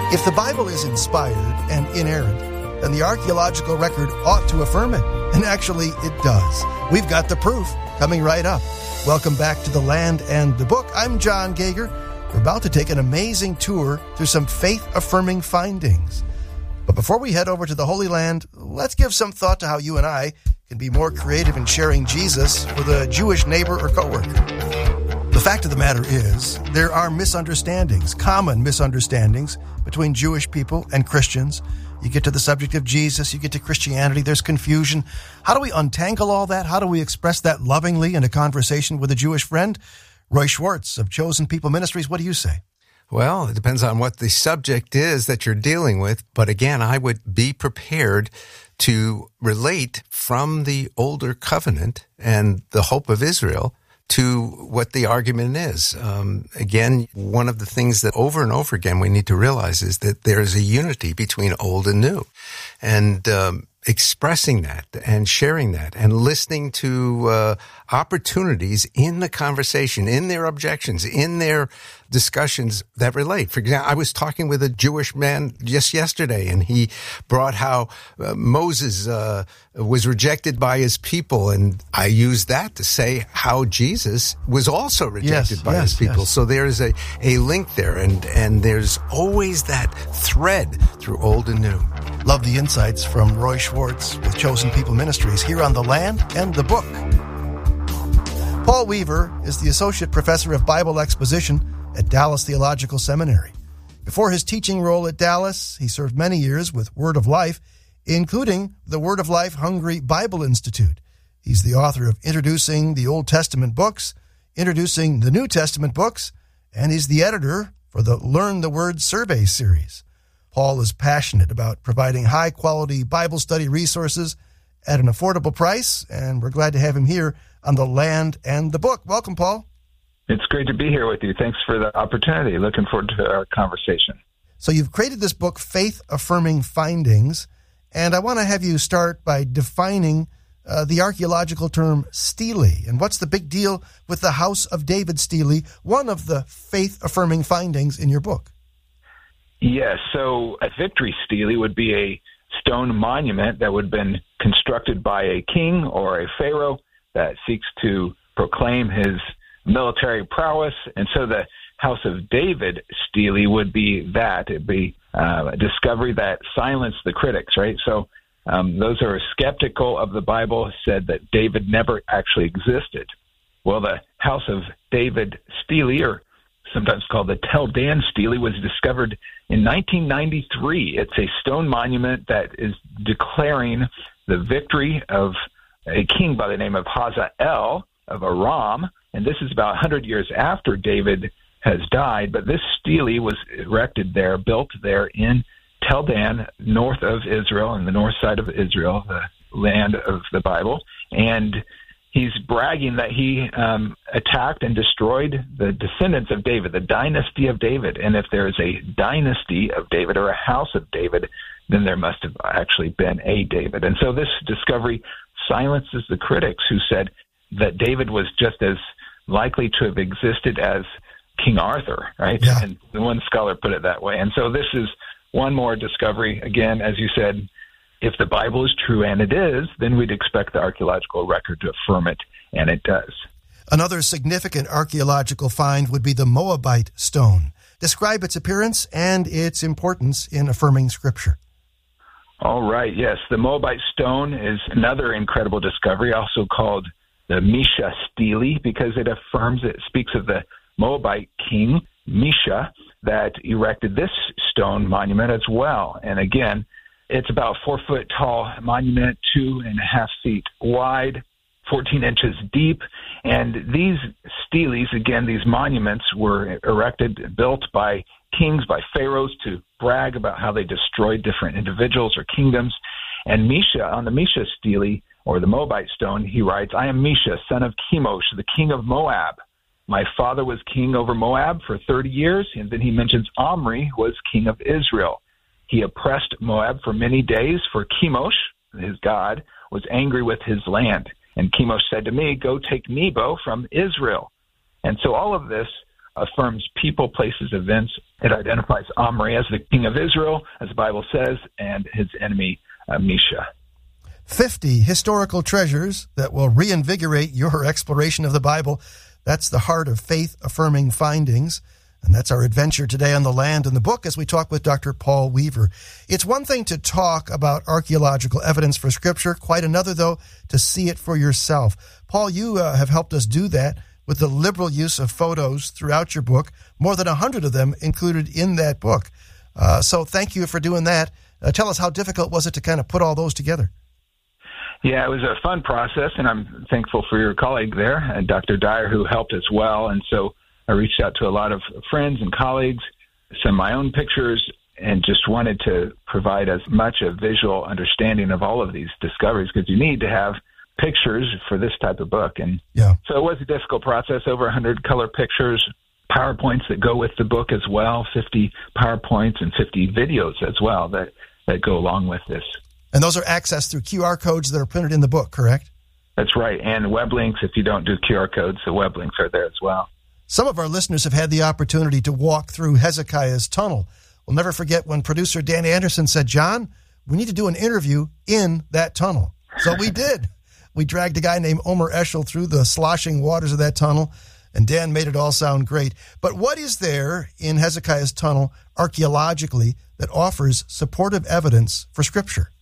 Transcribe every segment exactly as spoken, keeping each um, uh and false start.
If the Bible is inspired and inerrant, then the archaeological record ought to affirm it. And actually, it does. We've got the proof coming right up. Welcome back to The Land and the Book. I'm John Gager. We're about to take an amazing tour through some faith-affirming findings. But before we head over to the Holy Land, let's give some thought to how you and I can be more creative in sharing Jesus with a Jewish neighbor or coworker. The fact of the matter is, there are misunderstandings, common misunderstandings, between Jewish people and Christians. You get to the subject of Jesus, you get to Christianity, there's confusion. How do we untangle all that? How do we express that lovingly in a conversation with a Jewish friend? Roy Schwartz of Chosen People Ministries, what do you say? Well, it depends on what the subject is that you're dealing with. But again, I would be prepared to relate from the older covenant and the hope of Israel to what the argument is. Um, again, one of the things that over and over again we need to realize is that there is a unity between old and new. And um, expressing that and sharing that and listening to uh, opportunities in the conversation, in their objections, in their discussions that relate. For example, I was talking with a Jewish man just yesterday, and he brought how uh, Moses uh, was rejected by his people, and I used that to say how Jesus was also rejected yes, by yes, his people. Yes. So there's a, a link there, and, and there's always that thread through old and new. Love the insights from Roy Schwartz with Chosen People Ministries here on The Land and the Book. Paul Weaver is the Associate Professor of Bible Exposition at Dallas Theological Seminary. Before his teaching role at Dallas, he served many years with Word of Life, including the Word of Life Hungry Bible Institute. He's the author of Introducing the Old Testament Books, Introducing the New Testament Books, and he's the editor for the Learn the Word Survey series. Paul is passionate about providing high-quality Bible study resources at an affordable price, and we're glad to have him here on The Land and the Book. Welcome, Paul. It's great to be here with you. Thanks for the opportunity. Looking forward to our conversation. So you've created this book, Faith Affirming Findings, and I want to have you start by defining uh, the archaeological term stele. And what's the big deal with the House of David stele, one of the faith-affirming findings in your book? Yes, so a victory stele would be a stone monument that would have been constructed by a king or a pharaoh that seeks to proclaim his military prowess. And so the House of David stele would be that. It'd be uh, a discovery that silenced the critics, right? So um, those who are skeptical of the Bible said that David never actually existed. Well, the House of David stele, or sometimes called the Tel Dan stele, was discovered in nineteen ninety-three. It's a stone monument that is declaring the victory of a king by the name of Hazael of Aram, and this is about one hundred years after David has died, but this stele was erected there, built there in Tel Dan, north of Israel, in the north side of Israel, the land of the Bible, and he's bragging that he um, attacked and destroyed the descendants of David, the dynasty of David. And if there is a dynasty of David or a house of David, then there must have actually been a David. And so this discovery silences the critics who said that David was just as likely to have existed as King Arthur, right? Yeah. And one scholar put it that way. And so this is one more discovery. Again, as you said, if the Bible is true, and it is, then we'd expect the archaeological record to affirm it, and it does. Another significant archaeological find would be the Moabite stone. Describe its appearance and its importance in affirming Scripture. All right, yes. The Moabite stone is another incredible discovery, also called the Mesha stele, because it affirms, it speaks of the Moabite king, Mesha, that erected this stone monument as well. And again, it's about a four-foot tall monument, two and a half feet wide, fourteen inches deep. And these steles, again, these monuments were erected, built by kings, by pharaohs, to brag about how they destroyed different individuals or kingdoms. And Mesha, on the Mesha stele, or the Moabite stone, he writes, "I am Mesha, son of Chemosh, the king of Moab. My father was king over Moab for thirty years." And then he mentions Omri was king of Israel. He oppressed Moab for many days, for Chemosh, his god, was angry with his land. And Chemosh said to me, "Go take Nebo from Israel." And so all of this affirms people, places, events. It identifies Omri as the king of Israel, as the Bible says, and his enemy, uh, Mesha. fifty historical treasures that will reinvigorate your exploration of the Bible. That's the heart of faith-affirming findings. And that's our adventure today on The Land and the Book as we talk with Doctor Paul Weaver. It's one thing to talk about archaeological evidence for Scripture, quite another, though, to see it for yourself. Paul, you uh, have helped us do that with the liberal use of photos throughout your book, more than one hundred of them included in that book. Uh, so thank you for doing that. Uh, tell us, how difficult was it to kind of put all those together? Yeah, it was a fun process, and I'm thankful for your colleague there, and Doctor Dyer, who helped as well. And so I reached out to a lot of friends and colleagues, sent my own pictures, and just wanted to provide as much a visual understanding of all of these discoveries, because you need to have pictures for this type of book. And yeah. So it was a difficult process, over one hundred color pictures, PowerPoints that go with the book as well, fifty PowerPoints and fifty videos as well that, that go along with this. And those are accessed through Q R codes that are printed in the book, correct? That's right, and web links. If you don't do Q R codes, the web links are there as well. Some of our listeners have had the opportunity to walk through Hezekiah's tunnel. We'll never forget when producer Dan Anderson said, John, we need to do an interview in that tunnel. So we did. We dragged a guy named Omer Eshel through the sloshing waters of that tunnel, and Dan made it all sound great. But what is there in Hezekiah's tunnel archaeologically that offers supportive evidence for Scripture?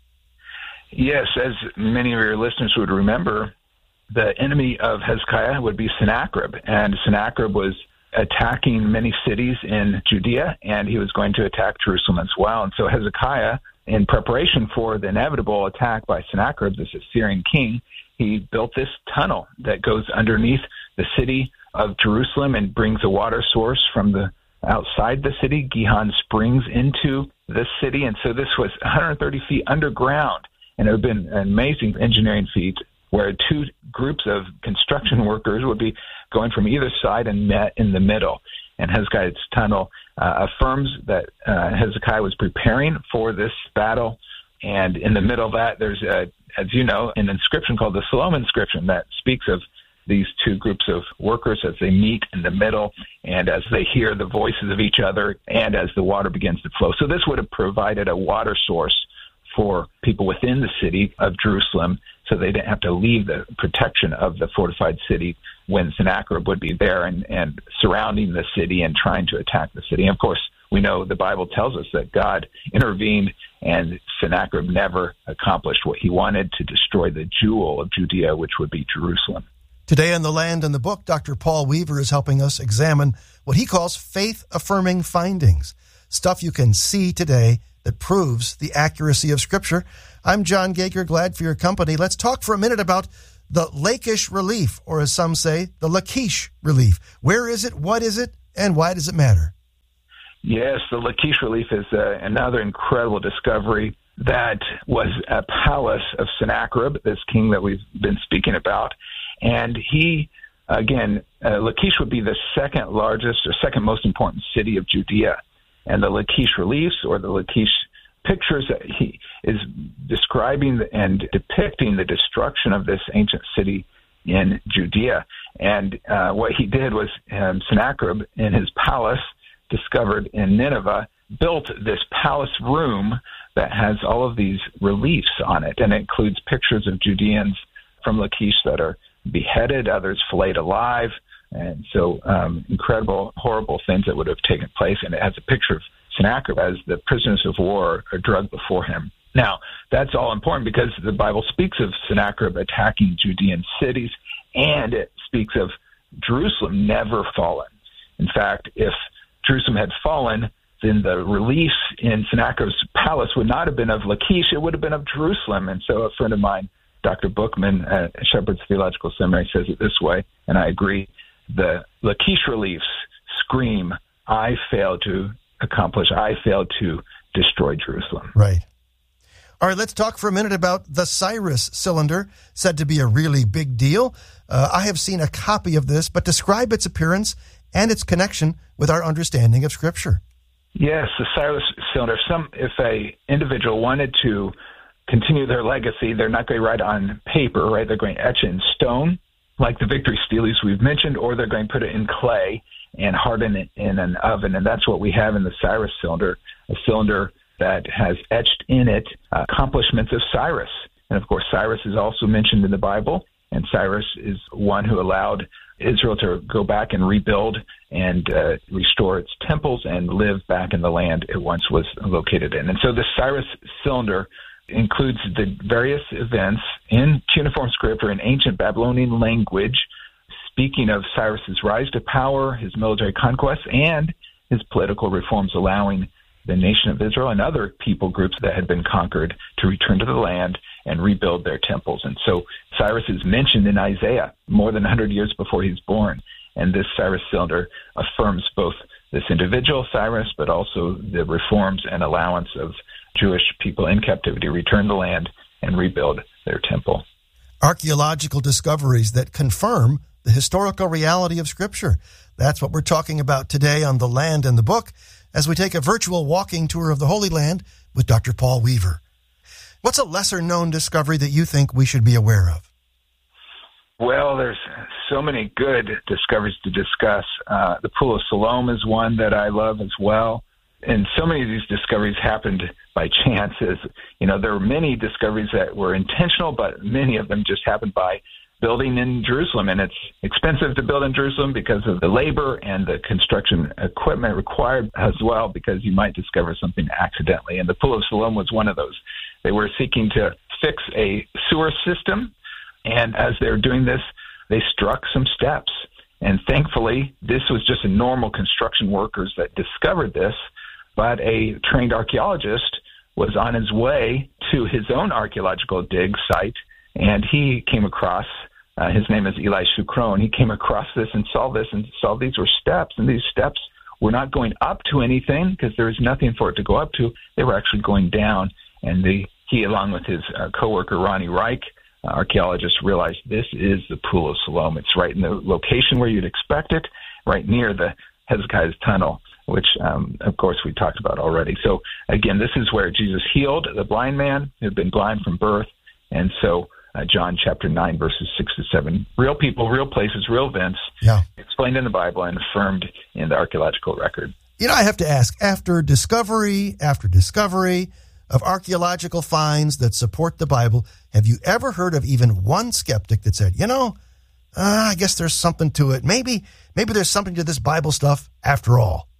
Yes, as many of your listeners would remember, the enemy of Hezekiah would be Sennacherib, and Sennacherib was attacking many cities in Judea, and he was going to attack Jerusalem as well. And so Hezekiah, in preparation for the inevitable attack by Sennacherib, this Assyrian king, he built this tunnel that goes underneath the city of Jerusalem and brings a water source from the outside the city, Gihon Springs, into the city. And so this was one hundred thirty feet underground, and it would have been an amazing engineering feat, where two groups of construction workers would be going from either side and met in the middle. And Hezekiah's tunnel uh, affirms that uh, Hezekiah was preparing for this battle. And in the middle of that, there's, a, as you know, an inscription called the Shalom inscription that speaks of these two groups of workers as they meet in the middle and as they hear the voices of each other and as the water begins to flow. So this would have provided a water source for people within the city of Jerusalem, so they didn't have to leave the protection of the fortified city when Sennacherib would be there and, and surrounding the city and trying to attack the city. And of course, we know the Bible tells us that God intervened, and Sennacherib never accomplished what he wanted, to destroy the jewel of Judea, which would be Jerusalem. Today on The Land and the Book, Doctor Paul Weaver is helping us examine what he calls faith-affirming findings, stuff you can see today that proves the accuracy of Scripture. I'm John Gager, glad for your company. Let's talk for a minute about the Lachish relief, or as some say, the Lachish relief. Where is it, what is it, and why does it matter? Yes, the Lachish relief is uh, another incredible discovery. That was a palace of Sennacherib, this king that we've been speaking about. And he, again, uh, Lachish would be the second largest or second most important city of Judea. And the Lachish reliefs, or the Lachish pictures, that he is describing and depicting the destruction of this ancient city in Judea. And uh, what he did was um, Sennacherib, in his palace, discovered in Nineveh, built this palace room that has all of these reliefs on it. And it includes pictures of Judeans from Lachish that are beheaded, others filleted alive. And so um, incredible, horrible things that would have taken place. And it has a picture of Sennacherib as the prisoners of war are drugged before him. Now, that's all important because the Bible speaks of Sennacherib attacking Judean cities, and it speaks of Jerusalem never fallen. In fact, if Jerusalem had fallen, then the reliefs in Sennacherib's palace would not have been of Lachish, it would have been of Jerusalem. And so a friend of mine, Doctor Bookman at Shepherd's Theological Seminary, says it this way, and I agree. The Lachish reliefs scream, I failed to accomplish, I failed to destroy Jerusalem. Right. All right, let's talk for a minute about the Cyrus cylinder, said to be a really big deal. Uh, I have seen a copy of this, but describe its appearance and its connection with our understanding of Scripture. Yes, the Cyrus cylinder. Some, if a individual wanted to continue their legacy, they're not going to write on paper, right? They're going to etch it in stone, like the Victory Steles we've mentioned, or they're going to put it in clay. and harden it in an oven. And that's what we have in the Cyrus cylinder, a cylinder that has etched in it uh, accomplishments of Cyrus. And of course, Cyrus is also mentioned in the Bible, and Cyrus is one who allowed Israel to go back and rebuild and uh, restore its temples and live back in the land it once was located in. And so the Cyrus cylinder includes the various events in cuneiform script or in ancient Babylonian language, speaking of Cyrus's rise to power, his military conquests, and his political reforms, allowing the nation of Israel and other people groups that had been conquered to return to the land and rebuild their temples. And so Cyrus is mentioned in Isaiah more than one hundred years before he's born. And this Cyrus cylinder affirms both this individual Cyrus, but also the reforms and allowance of Jewish people in captivity return to the land and rebuild their temple. Archaeological discoveries that confirm the historical reality of Scripture. That's what we're talking about today on The Land and the Book, as we take a virtual walking tour of the Holy Land with Doctor Paul Weaver. What's a lesser-known discovery that you think we should be aware of? Well, there's so many good discoveries to discuss. Uh, the Pool of Siloam is one that I love as well. And so many of these discoveries happened by chance. As, you know, there were many discoveries that were intentional, but many of them just happened by building in Jerusalem. And it's expensive to build in Jerusalem because of the labor and the construction equipment required as well, because you might discover something accidentally. And the Pool of Siloam was one of those. They were seeking to fix a sewer system, and as they were doing this, they struck some steps. And thankfully, this was just a normal construction workers that discovered this, but a trained archaeologist was on his way to his own archaeological dig site, and he came across, uh, his name is Eli Shukron, he came across this and saw this and saw these were steps, and these steps were not going up to anything because there was nothing for it to go up to. They were actually going down, and the, he, along with his uh, co-worker Ronnie Reich, uh, archaeologists, realized this is the Pool of Siloam. It's right in the location where you'd expect it, right near the Hezekiah's Tunnel, which, um, of course, we talked about already. So, again, this is where Jesus healed the blind man who had been blind from birth. And so uh, John chapter nine, verses six to seven, real people, real places, real events, yeah, explained in the Bible and affirmed in the archaeological record. You know, I have to ask, after discovery after discovery of archaeological finds that support the Bible, have you ever heard of even one skeptic that said, you know, uh, I guess there's something to it. Maybe, maybe there's something to this Bible stuff after all?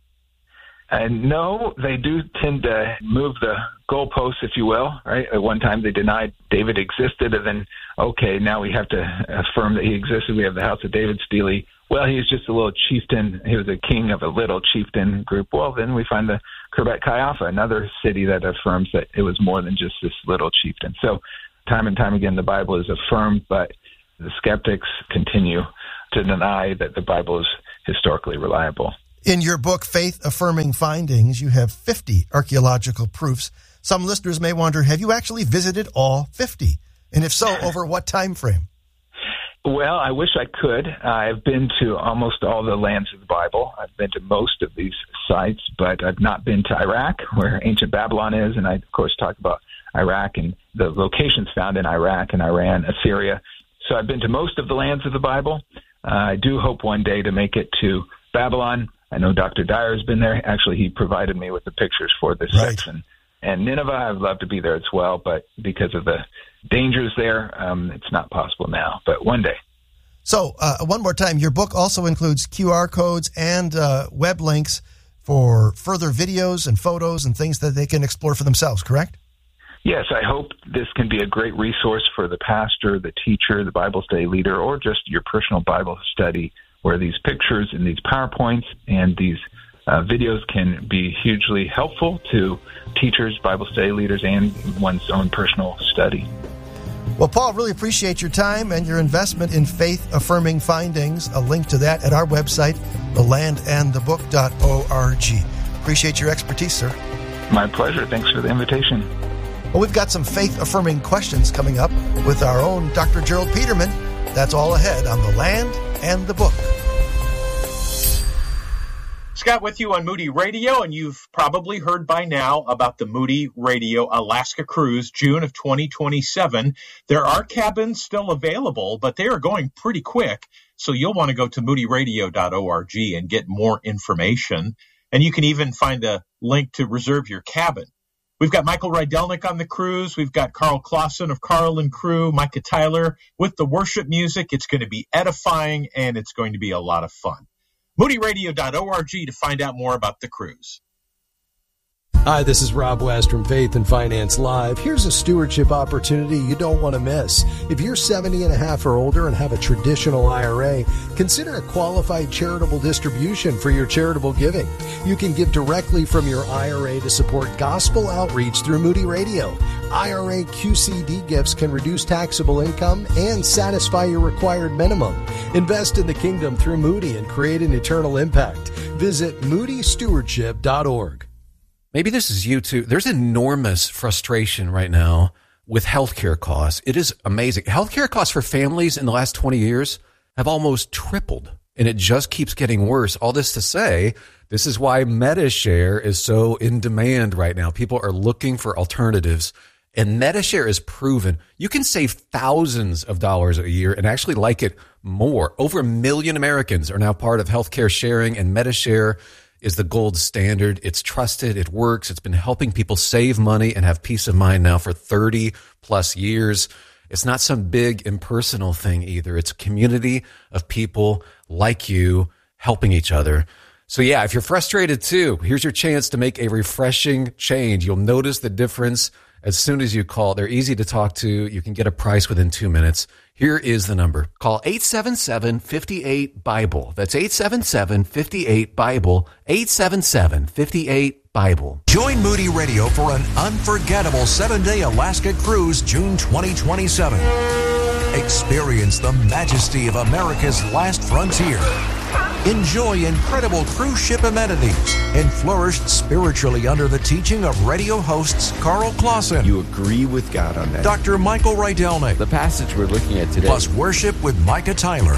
And no, they do tend to move the goalposts, if you will, right? At one time they denied David existed, and then, okay, now we have to affirm that he existed. We have the House of David Steely. Well, he was just a little chieftain. He was a king of a little chieftain group. Well, then we find the Khirbet Qeiyafa, another city that affirms that it was more than just this little chieftain. So time and time again, the Bible is affirmed, but the skeptics continue to deny that the Bible is historically reliable. In your book, Faith Affirming Findings, you have fifty archaeological proofs. Some listeners may wonder, have you actually visited all fifty? And if so, over what time frame? Well, I wish I could. I've been to almost all the lands of the Bible. I've been to most of these sites, but I've not been to Iraq, where ancient Babylon is. And I, of course, talk about Iraq and the locations found in Iraq and Iran, Assyria. So I've been to most of the lands of the Bible. Uh, I do hope one day to make it to Babylon. I know Doctor Dyer has been there. Actually, he provided me with the pictures for this right. section. And Nineveh, I'd love to be there as well, but because of the dangers there, um, it's not possible now, but one day. So, uh, one more time, your book also includes Q R codes and uh, web links for further videos and photos and things that they can explore for themselves, correct? Yes, I hope this can be a great resource for the pastor, the teacher, the Bible study leader, or just your personal Bible study, where these pictures and these PowerPoints and these uh, videos can be hugely helpful to teachers, Bible study leaders, and one's own personal study. Well, Paul, really appreciate your time and your investment in faith-affirming findings. A link to that at our website, the land and the book dot org. Appreciate your expertise, sir. My pleasure. Thanks for the invitation. Well, we've got some faith-affirming questions coming up with our own Doctor Gerald Peterman. That's all ahead on The Land and the Book. Scott with you on Moody Radio, and you've probably heard by now about the Moody Radio Alaska Cruise, June of twenty twenty-seven. There are cabins still available, but they are going pretty quick. So you'll want to go to moody radio dot org and get more information. And you can even find a link to reserve your cabin. We've got Michael Rydelnik on the cruise. We've got Carl Clausen of Carl and Crew, Micah Tyler with the worship music. It's going to be edifying, and it's going to be a lot of fun. moody radio dot org to find out more about the cruise. Hi, this is Rob West from Faith and Finance Live. Here's a stewardship opportunity you don't want to miss. If you're seventy and a half or older and have a traditional I R A, consider a qualified charitable distribution for your charitable giving. You can give directly from your I R A to support gospel outreach through Moody Radio. I R A Q C D gifts can reduce taxable income and satisfy your required minimum. Invest in the kingdom through Moody and create an eternal impact. Visit moody stewardship dot org. Maybe this is you too. There's enormous frustration right now with healthcare costs. It is amazing. Healthcare costs for families in the last twenty years have almost tripled, and it just keeps getting worse. All this to say, this is why MediShare is so in demand right now. People are looking for alternatives, and MediShare is proven. You can save thousands of dollars a year and actually like it more. Over a million Americans are now part of healthcare sharing, and MediShare is the gold standard. It's trusted. It works. It's been helping people save money and have peace of mind now for thirty plus years. It's not some big impersonal thing either. It's a community of people like you helping each other. So yeah, if you're frustrated too, here's your chance to make a refreshing change. You'll notice the difference as soon as you call. They're easy to talk to. You can get a price within two minutes. Here is the number. Call eight seven seven, five eight, BIBLE. That's eight seven seven, five eight, BIBLE. eight seven seven, five eight, BIBLE. Join Moody Radio for an unforgettable seven-day Alaska cruise, June twenty twenty-seven. Experience the majesty of America's last frontier. Enjoy incredible cruise ship amenities and flourish spiritually under the teaching of radio hosts Carl Clausen. You agree with God on that. Doctor Michael Rydelnik. The passage we're looking at today. Plus worship with Micah Tyler.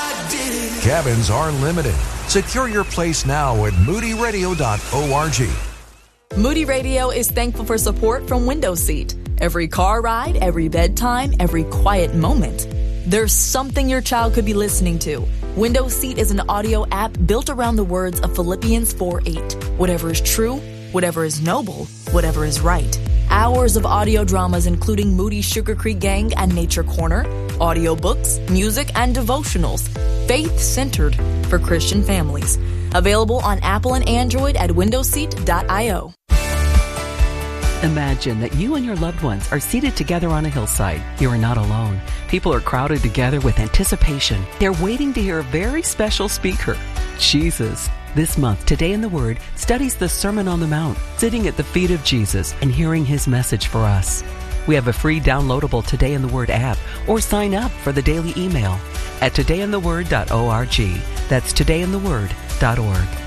Cabins are limited. Secure your place now at moody radio dot org. Moody Radio is thankful for support from Window Seat. Every car ride, every bedtime, every quiet moment. There's something your child could be listening to. Window Seat is an audio app built around the words of Philippians four eight. Whatever is true, whatever is noble, whatever is right. Hours of audio dramas including Moody's Sugar Creek Gang and Nature Corner, audiobooks, music, and devotionals. Faith-centered for Christian families. Available on Apple and Android at window seat dot io. Imagine that you and your loved ones are seated together on a hillside. You are not alone. People are crowded together with anticipation. They're waiting to hear a very special speaker, Jesus. This month, Today in the Word studies the Sermon on the Mount, sitting at the feet of Jesus and hearing his message for us. We have a free downloadable Today in the Word app, or sign up for the daily email at today in the word dot org. That's today in the word dot org.